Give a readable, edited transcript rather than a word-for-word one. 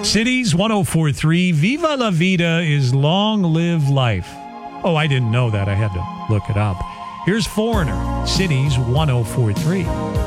Cities 1043, Viva la Vida is long live life. Oh, I didn't know that. I had to look it up. Here's Foreigner, Cities 1043.